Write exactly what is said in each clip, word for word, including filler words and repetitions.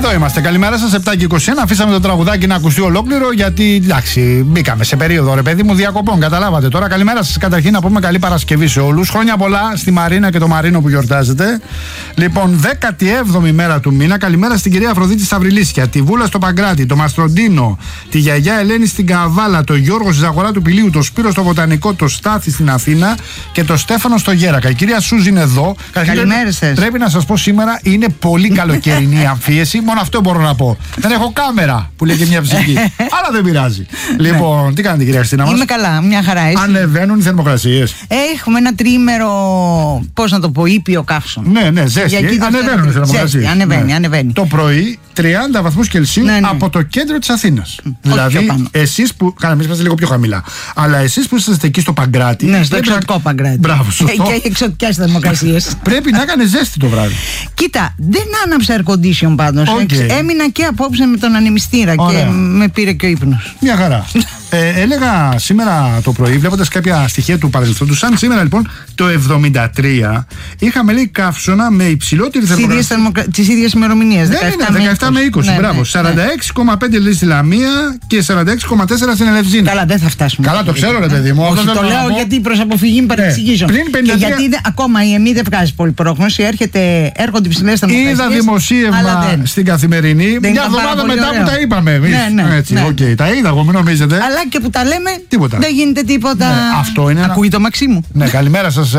Εδώ είμαστε. Καλημέρα σας. επτά και είκοσι ένα. Αφήσαμε το τραγουδάκι να ακουστεί ολόκληρο γιατί εντάξει, μπήκαμε σε περίοδο ρε παιδί μου διακοπών. Καταλάβατε τώρα. Καλημέρα σας. Καταρχήν να πούμε καλή Παρασκευή σε όλους. Χρόνια πολλά στη Μαρίνα και το Μαρίνο που γιορτάζετε. Λοιπόν, δέκατη έβδομη μέρα του μήνα. Καλημέρα στην κυρία Αφροδίτη Σταυριλίσια, τη Βούλα στο Παγκράτη, το Μαστροντίνο, τη γιαγιά Ελένη στην Καβάλα, το Γιώργο στη Ζαγορά του Πηλίου, το Σπύρο στο Βοτανικό, το Στάθη στην Αθήνα και το Στέφανο στο Γέρακα. Η κυρία Σούζη είναι εδώ. Καλημέρα σας. Πρέπει να σας πω σήμερα είναι πολύ καλοκαιρινή η αμφίεση. Μόνο αυτό μπορώ να πω. Δεν έχω κάμερα που λέει και μια ψυχή. Αλλά δεν πειράζει. Λοιπόν, τι κάνετε κυρία Χριστίνα μας? Είμαι καλά, μια χαρά. Εσύ? Ανεβαίνουν οι θερμοκρασίες. Έχουμε ένα τρίμερο, πώς να το πω, ήπιο καύσωνα. Ναι, ναι, ζέστη. Ανεβαίνουν οι θερμοκρασίες. Ανεβαίνει, ναι. ανεβαίνει. Το πρωί τριάντα βαθμούς Κελσίου, ναι, ναι. από το κέντρο της Αθήνας. Mm. Δηλαδή, εσείς που. Καλά, εμείς είμαστε λίγο πιο χαμηλά. Αλλά εσείς που είστε εκεί στο Παγκράτη. Ναι, στο εξωτικό Παγκράτη. Μπράβο, σωστό. Και έχει εξωτικές θερμοκρασίες. Πρέπει να έκανε ζέστη το βράδυ. Κοίτα, δεν άναψα air condition πάντως. Okay. Έμεινα και απόψε με τον ανεμιστήρα. Ωραία. Και με πήρε και ο ύπνος. Μια χαρά. ε, έλεγα σήμερα το πρωί, βλέποντας κάποια στοιχεία του παρελθόντος, σαν σήμερα λοιπόν το εβδομήντα τρία είχαμε λέει καύσωνα με υψηλότερη θερμοκρασία. Τις ίδιες ημερομηνίες. Δεν είναι, δεκαεπτά με είκοσι. Ναι, μπράβο. Ναι, σαράντα έξι κόμμα πέντε λέει στη Λαμία και σαράντα έξι κόμμα τέσσερα στην Ελευζίνα. Καλά, δεν θα φτάσουμε. Καλά, το ξέρω, ρε παιδί μου. Όχι, το λέω πω... γιατί προς αποφυγή μην παρεξηγήσω. Πριν πενήντα τρία... Και γιατί δε, ακόμα η ΕΜΗ δεν βγάζει πολύ πρόγνωση, έρχεται, έρχονται υψηλές θερμοκρασίες. Είδα δημοσίευμα στην Καθημερινή. Μια εβδομάδα μετά που τα είπαμε εμείς. Ναι, ναι, έτσι, ναι. Okay. Τα είδα εγώ, μην νομίζετε. Αλλά και που τα λέμε, τίποτα. Δεν γίνεται τίποτα. Ναι, αυτό είναι. Ακούει το Μαξίμου. Ναι, καλημέρα σας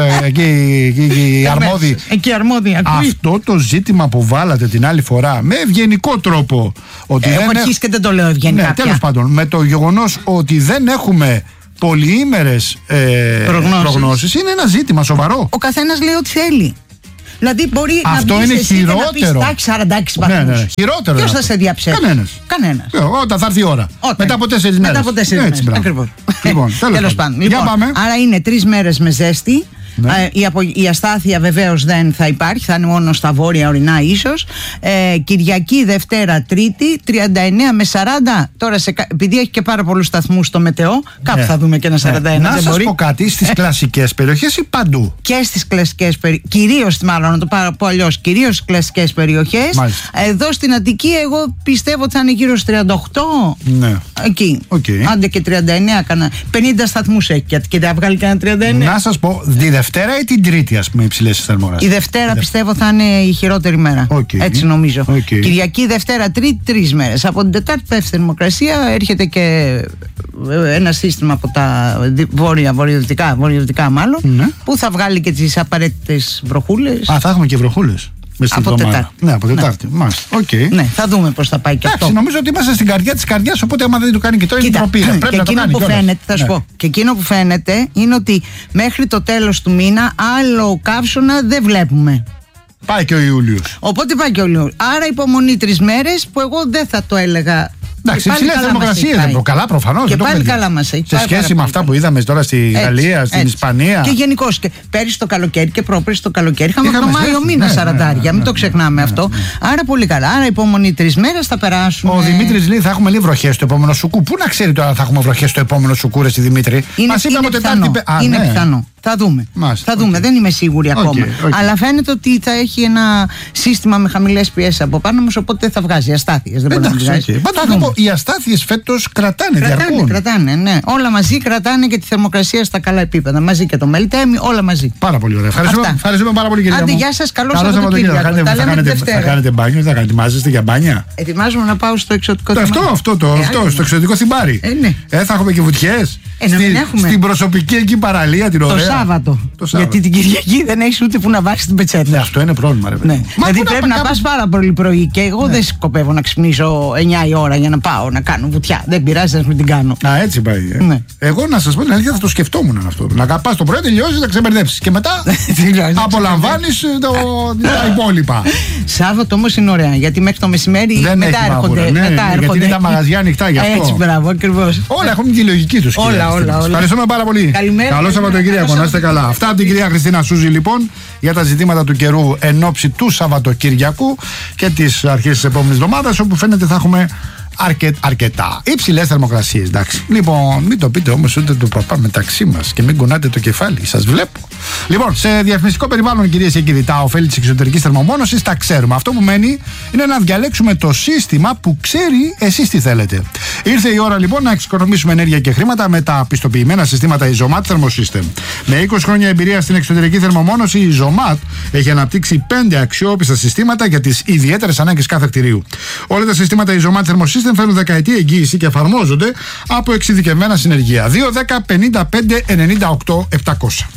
εκεί αρμόδιοι. Εκεί αρμόδιοι. Αυτό το ζήτημα που βάλατε την άλλη φορά με ευγενικό τρόπο. Ότι Έχω δεν αρχίσει και δεν το λέω ευγενικά. Ναι, τέλος πάντων, με το γεγονός ότι δεν έχουμε πολυήμερες ε, προγνώσεις. προγνώσεις είναι ένα ζήτημα σοβαρό. Ο καθένας λέει ό,τι θέλει. Δηλαδή μπορεί αυτό να είναι εσύ χειρότερο. Να πεις σαράντα έξι βαθμούς. Ναι, ναι, χειρότερο. Ποιος θα σε διαψεύσει? Κανένας. Κανένας. Ε, όταν θα έρθει η ώρα. Όταν. Μετά από τέσσερις μέρες. Μετά από τέσσερις Έτσι, μέρες. Ακριβώς. Λοιπόν, τέλος πάντων. Λοιπόν, άρα είναι τρεις μέρες με ζέστη. Ναι. Η, απο, η αστάθεια βεβαίως δεν θα υπάρχει, θα είναι μόνο στα βόρεια ορεινά ίσως. ε, Κυριακή, Δευτέρα, Τρίτη τριάντα εννέα με σαράντα. Τώρα σε, επειδή έχει και πάρα πολλούς σταθμούς στο μετεό, κάπου ναι. θα δούμε και ένα σαράντα ένα. Να σας μπορεί. πω κάτι, στις κλασικές περιοχές ή παντού? Και στις κλασικές περιοχές, κυρίως μάλλον να το πω αλλιώς, κυρίως στις κλασικές περιοχές. Μάλιστα. Εδώ στην Αττική εγώ πιστεύω ότι θα είναι γύρω στους τριάντα οκτώ. Ναι. Εκεί. Okay. Άντε και τριάντα εννέα, κανένα. πενήντα σταθμούς έχει και θα βγάλει κανένα τριάντα εννέα. Να σας πω, τη Δευτέρα ή την Τρίτη, ας πούμε, υψηλές θερμοκρασίες? Η Δευτέρα η πιστεύω θα είναι η χειρότερη μέρα. Okay. Έτσι νομίζω. Okay. Κυριακή, Δευτέρα, Τρίτη, τρεις μέρες. Από την Τετάρτη πέφτει θερμοκρασία, έρχεται και ένα σύστημα από τα βόρεια, βορειοδυτικά, βορειοδυτικά μάλλον, ναι. που θα βγάλει και τις απαραίτητες βροχούλες. Α, θα έχουμε και βροχούλες. Από Τετάρτη. Ναι, από Τετάρτη. Ναι. Μάλιστα. Okay. Ναι, θα δούμε πώς θα πάει και εντάξει, αυτό. Νομίζω ότι είμαστε στην καρδιά της καρδιάς, οπότε άμα δεν το κάνει και το είναι ντροπή. Πρέπει και να το κάνει που κιόλας. φαίνεται, θα σου ναι. πω. Και εκείνο που φαίνεται είναι ότι μέχρι το τέλος του μήνα άλλο καύσωνα δεν βλέπουμε. Πάει και ο Ιούλιος. Οπότε πάει και ο Ιούλιος. Άρα υπομονή τρεις μέρες που εγώ δεν θα το έλεγα. Εντάξει, υψηλές θερμοκρασίες δεν καλά προφανώς. Και πάλι καλά μας έχει. Σε σχέση με αυτά που είδαμε τώρα στη Γαλλία, στην Ισπανία. Και γενικώς και πέρυσι το καλοκαίρι και πρόπερσι το καλοκαίρι. Είχαμε το Μάιο μήνα σαραντάρια, μην το ξεχνάμε αυτό. Άρα πολύ καλά. Άρα υπομονή τρεις μέρες θα περάσουν. Ο Δημήτρης λέει θα έχουμε λίγο βροχές στο επόμενο σουκού. Πού να ξέρει τώρα θα έχουμε βροχές στο επόμενο σουκού, ρε Δημήτρη? Μας είπαμε Τετάρτη. Είναι πιθανό. Θα δούμε. Μάλιστα, θα δούμε. Okay. Δεν είμαι σίγουρη ακόμα. Okay, okay. Αλλά φαίνεται ότι θα έχει ένα σύστημα με χαμηλές πιέσεις από πάνω μας, οπότε δεν θα βγάζει αστάθειες. Δεν μπορεί να βγάζει. Okay. Πάντως να πω, οι αστάθειες φέτος κρατάνε, κρατάνε, διαρκούν. Κρατάνε, ναι. Όλα μαζί κρατάνε και τη θερμοκρασία στα καλά επίπεδα. Μαζί και το Μελτέμι, όλα μαζί. Πάρα πολύ ωραία. Ευχαριστούμε, ευχαριστούμε πάρα πολύ, κυρία. Άντε, γεια σας, καλώς Σαββατοκύριακο. Θα κάνετε μπάνιο, θα ετοιμάζεστε για μπάνια? Ετοιμάζομαι να πάω στο εξωτικό θυμάρι. Αυτό, αυτό, το, αυτό, στο εξωτικό θυμάρι. Θα έχουμε και βουτιές. Στην προσωπική εκεί παραλία την ωραία. Το Σάββατο. Γιατί την Κυριακή δεν έχει ούτε που να βάσει την πετσέτα. Ναι, αυτό είναι πρόβλημα, ρε παιδί. Ναι. Δηλαδή πρέπει να, να πας πάρα πολύ πρωί και εγώ ναι. δεν σκοπεύω να ξυπνήσω εννιά η ώρα για να πάω να κάνω βουτιά. Δεν πειράζει, να μην την κάνω. Α, έτσι πάει. Ε. Ναι. Εγώ να σας πω την αλήθεια, θα το σκεφτόμουν αυτό. Να πας το πρωί, τελειώσεις, να ξεμπερδέψεις. Και μετά απολαμβάνεις τα υπόλοιπα. Σάββατο όμως είναι ωραία, γιατί μέχρι το μεσημέρι δεν μετά έρχονται. Γιατί είναι τα μαγαζιά ανοιχτά γι' αυτό. Έτσι, μπράβο, ακριβώς. Όλα έχουν τη λογική τους. Όλα, όλα. Ευχαριστούμε πάρα πολύ. Καλό Σαββατοκύριακο, να είστε καλά. Αυτά από την κυρία Χριστίνα Σούζη λοιπόν για τα ζητήματα του καιρού εν ώψη του Σαββατοκύριακου και τις αρχές της επόμενης εβδομάδας, όπου φαίνεται θα έχουμε αρκε, αρκετά. Υψηλές θερμοκρασίες, εντάξει. Λοιπόν, μην το πείτε όμως ούτε το παπά μεταξύ μας και μην κουνάτε το κεφάλι. Σας βλέπω. Λοιπόν, σε διαφημιστικό περιβάλλον, κυρίες και κύριοι, τα ωφέλη της εξωτερικής θερμομόνωσης τα ξέρουμε. Αυτό που μένει είναι να διαλέξουμε το σύστημα που ξέρει εσείς τι θέλετε. Ήρθε η ώρα λοιπόν να εξοικονομήσουμε ενέργεια και χρήματα με τα πιστοποιημένα συστήματα Isomat Thermosystem. Με είκοσι χρόνια εμπειρία στην εξωτερική θερμομόνωση, η Isomat έχει αναπτύξει πέντε αξιόπιστα συστήματα για τις ιδιαίτερες ανάγκες κάθε κτηρίου. Όλα τα συστήματα Isomat Thermosystem φέρνουν δεκαετή εγγύηση και εφαρμόζονται από εξειδικευμένα συνεργεία. δύο δέκα πενήντα πέντε ενενήντα οκτώ επτακόσια.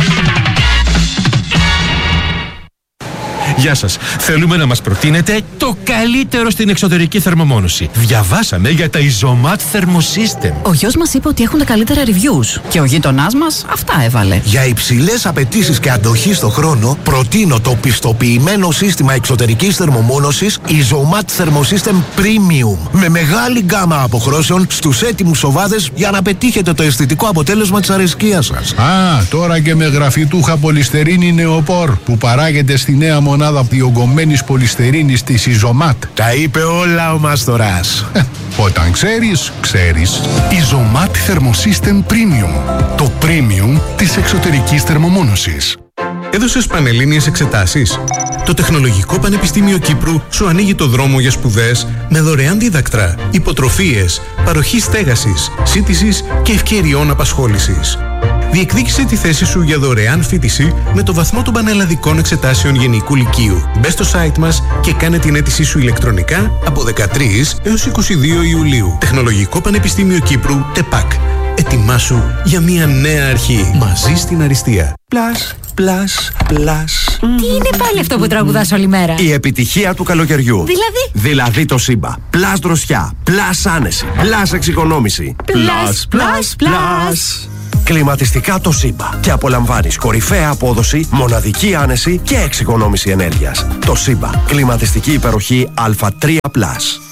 Γεια σας. Θέλουμε να μας προτείνετε το καλύτερο στην εξωτερική θερμομόνωση. Διαβάσαμε για τα Isomat Thermosystem. Ο γιος μας είπε ότι έχουν τα καλύτερα reviews και ο γείτονάς μας αυτά έβαλε. Για υψηλές απαιτήσεις και αντοχή στο χρόνο, προτείνω το πιστοποιημένο σύστημα εξωτερικής θερμομόνωσης Isomat Thermosystem Premium. Με μεγάλη γκάμα αποχρώσεων στους έτοιμους οβάδες για να πετύχετε το αισθητικό αποτέλεσμα της αρεσκίας σας. Α, τώρα και με γραφιτούχα πολυστερίνη νεοπόρ που παράγεται στη νέα μονάδα διογκωμένης πολυστερίνης της Isomat. Τα είπε όλα ο Μάστορας. Όταν ξέρεις, ξέρεις. Isomat Thermosystem Premium. Το premium της εξωτερικής θερμομόνωσης. Έδωσες πανελλήνιες εξετάσεις? Το Τεχνολογικό Πανεπιστήμιο Κύπρου σου ανοίγει το δρόμο για σπουδές με δωρεάν δίδακτρα, υποτροφίες, παροχή στέγασης, σύντησης και ευκαιριών απασχόλησης. Διεκδίκησε τη θέση σου για δωρεάν φοιτηση με το βαθμό των πανελλαδικών εξετάσεων Γενικού Λυκείου. Μπε στο site μας και κάνε την αίτησή σου ηλεκτρονικά από δεκατρείς έως είκοσι δύο Ιουλίου. Τεχνολογικό Πανεπιστήμιο Κύπρου, ΤΕΠΑΚ. Ετοιμάσου για μια νέα αρχή. Μαζί στην αριστεία. Πλάς, πλάς, πλάς. Τι είναι πάλι αυτό που τραγουδάς όλη μέρα? Η επιτυχία του καλοκαιριού. Δηλαδή? Δηλαδή το Σύμπα. Πλάς δροσιά, πλάς άνεση, πλάς εξοικονόμηση. Πλάς, πλάς, πλάς. Κλιματιστικά το Σύμπα. Και απολαμβάνεις κορυφαία απόδοση, μοναδική άνεση και εξοικονόμηση ενέργειας. Το Σύμπα. Κλιματιστική υπεροχή Α τρία πλας.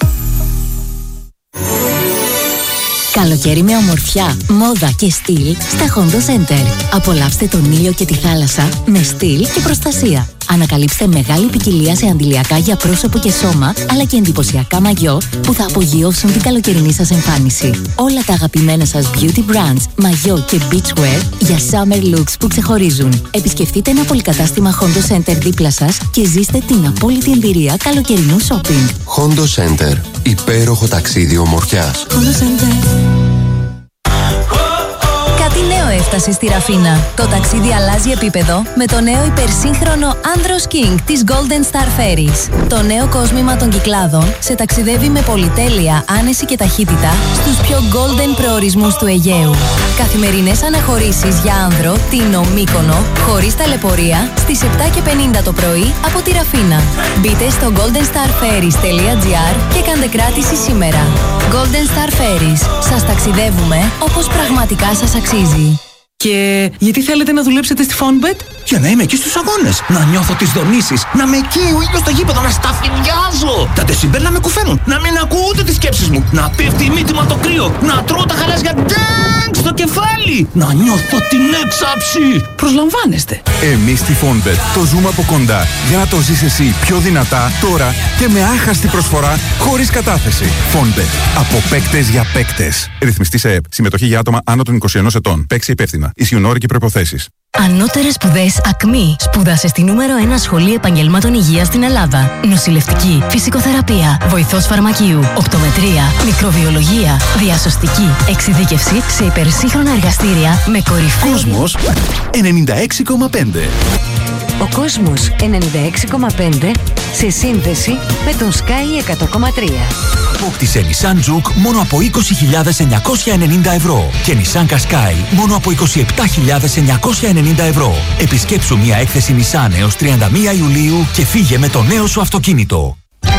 Καλοκαίρι με ομορφιά, μόδα και στυλ στα Hondo Center. Απολαύστε τον ήλιο και τη θάλασσα με στυλ και προστασία. Ανακαλύψτε μεγάλη ποικιλία σε αντιλιακά για πρόσωπο και σώμα, αλλά και εντυπωσιακά μαγιό που θα απογειώσουν την καλοκαιρινή σας εμφάνιση. Όλα τα αγαπημένα σας beauty brands, μαγιό και beachwear για summer looks που ξεχωρίζουν. Επισκεφτείτε ένα πολυκατάστημα Hondo Center δίπλα σας και ζήστε την απόλυτη εμπειρία καλοκαιρινού shopping. Hondo Center. Υπέροχο ταξίδι ομορφιάς. Hondo Center. Κάτι νέο έφτασε στη Ραφίνα. Το ταξίδι αλλάζει επίπεδο με το νέο υπερσύγχρονο Andros King της Golden Star Ferries. Το νέο κόσμημα των Κυκλάδων σε ταξιδεύει με πολυτέλεια, άνεση και ταχύτητα στους πιο golden προορισμούς του Αιγαίου. Καθημερινές αναχωρήσεις για άνδρο, Τίνο, Μύκονο, χωρίς ταλαιπωρία, στις επτά και πενήντα το πρωί από τη Ραφίνα. Μπείτε στο golden star ferries τελεία gr και κάντε κράτηση σήμερα. Golden Star Ferries. Σας ταξιδεύουμε όπως πραγματικά σας αξίζει. Και γιατί θέλετε να δουλέψετε στη Fonbet? Για να είμαι εκεί στους αγώνες, να νιώθω τις δονήσεις, να με εκεί ο ήλιος στο γήπεδο, να σταφυριάζω. Τα τεσιμπέλ να με κουφαίνουν, να μην ακούω ούτε τις σκέψεις μου, να πέφτει η μύτη μου από το κρύο, να τρώω τα χαλάζια ντάγκ στο κεφάλι, να νιώθω την έξαψη. Προσλαμβάνεστε. Εμείς στη Fonbet το ζούμε από κοντά για να το ζεις εσύ πιο δυνατά τώρα και με άχαστη προσφορά χωρίς κατάθεση. Fonbet. Από παίκτες για παίκτες. Ρυθμιστή σε ΕΕΠ. Συμμετοχή για άτομα άνω των είκοσι ενός ετών. Παίξει υπεύθυνα. Ισχύουν όροι και προϋποθέσεις. Ανώτερες σπουδές ΑΚΜΗ. Σπούδασε στη νούμερο ένα σχολή επαγγελμάτων υγείας στην Ελλάδα. Νοσηλευτική, φυσικοθεραπεία, βοηθός φαρμακείου, οπτομετρία, μικροβιολογία, διασωστική, εξειδίκευση σε υπερσύγχρονα εργαστήρια με κορυφαία. Κόσμος ενενήντα έξι κόμμα πέντε. Ο Κόσμος ενενήντα έξι κόμμα πέντε σε σύνδεση με τον Sky εκατό κόμμα τρία. Απόκτησε Nissan Juke μόνο από είκοσι χιλιάδες εννιακόσια ενενήντα ευρώ και Nissan Qashqai μόνο από είκοσι επτά χιλιάδες εννιακόσια ενενήντα ευρώ. Επισκέψου μια έκθεση Nissan έως τριάντα μία Ιουλίου και φύγε με το νέο σου αυτοκίνητο.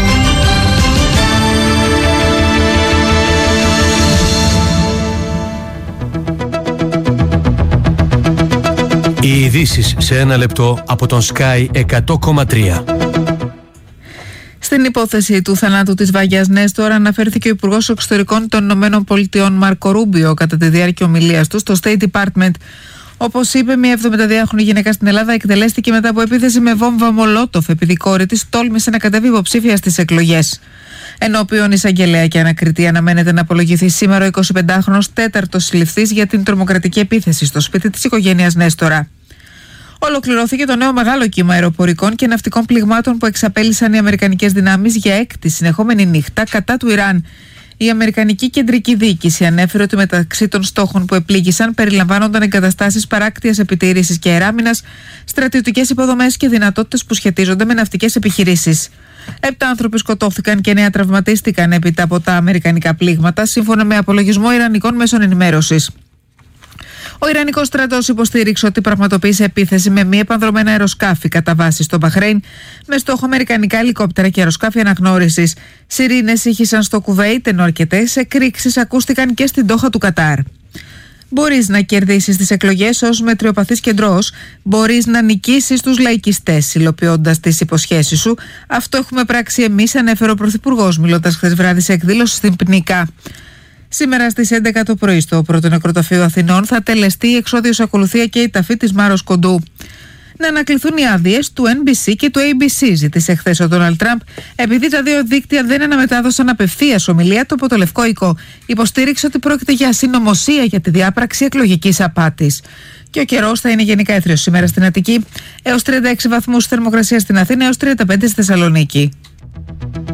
Οι ειδήσεις σε ένα λεπτό από τον Sky εκατό κόμμα τρία. Στην υπόθεση του θανάτου της Βάγιας Νέστορ αναφέρθηκε ο Υπουργός Εξωτερικών των Ηνωμένων Πολιτειών Μάρκο Ρούμπιο κατά τη διάρκεια ομιλίας του στο State Department. Όπως είπε, μια εβδομηνταδυάχρονη γυναίκα στην Ελλάδα εκτελέστηκε μετά από επίθεση με βόμβα Μολότοφ επειδή η κόρη της τόλμησε να κατέβει υποψήφια στις εκλογές. Ενώπιον εισαγγελέα και ανακριτή αναμένεται να απολογηθεί σήμερα ο εικοσιπεντάχρονος τέταρτος συλληφθής για την τρομοκρατική επίθεση στο σπίτι της οικογένειας Νέστορα. Ολοκληρώθηκε το νέο μεγάλο κύμα αεροπορικών και ναυτικών πληγμάτων που εξαπέλυσαν οι αμερικανικές δυνάμεις για έκτη συνεχόμενη νύχτα κατά του Ιράν. Η Αμερικανική Κεντρική Διοίκηση ανέφερε ότι μεταξύ των στόχων που επλήγησαν περιλαμβάνονταν εγκαταστάσεις παράκτειας επιτήρησης και αεράμινας, στρατιωτικές υποδομές και δυνατότητες που σχετίζονται με ναυτικές επιχειρήσεις. Επτά άνθρωποι σκοτώθηκαν και εννέα τραυματίστηκαν έπειτα από τα αμερικανικά πλήγματα, σύμφωνα με απολογισμό ιρανικών μέσων ενημέρωσης. Ο Ιρανικός στρατός υποστήριξε ότι πραγματοποίησε επίθεση με μη επανδρομένα αεροσκάφη κατά βάση στο Μπαχρέιν, με στόχο αμερικανικά ελικόπτερα και αεροσκάφη αναγνώρισης. Σιρήνες ήχησαν στο Κουβέιτ, ενώ αρκετές εκρήξεις ακούστηκαν και στην Ντόχα του Κατάρ. Μπορείς να κερδίσεις τις εκλογές ως μετριοπαθής κεντρός, μπορείς να νικήσεις τους λαϊκιστές, υλοποιώντας τις υποσχέσεις σου. Αυτό έχουμε πράξει εμείς, ανέφερε ο Πρωθυπουργός, μιλώντας χθες βράδυ σε εκδήλωση στην Πνικά. Σήμερα στις έντεκα το πρωί στο Πρώτο Νεκροταφείο Αθηνών θα τελεστεί η εξώδιος ακολουθία και η ταφή της Μάρος Κοντού. Να ανακληθούν οι άδειες του Εν Μπι Σι και του Έι Μπι Σι, ζήτησε χθες ο Ντόναλντ Τραμπ, επειδή τα δύο δίκτυα δεν αναμετάδωσαν απευθείας ομιλία του από το Λευκό Οίκο. Υποστήριξε ότι πρόκειται για συνωμοσία για τη διάπραξη εκλογικής απάτης. Και ο καιρός θα είναι γενικά έθριος σήμερα στην Αττική, έως τριάντα έξι βαθμούς θερμοκρασία στην Αθήνα, έως τριάντα πέντε στη Θεσσαλονίκη.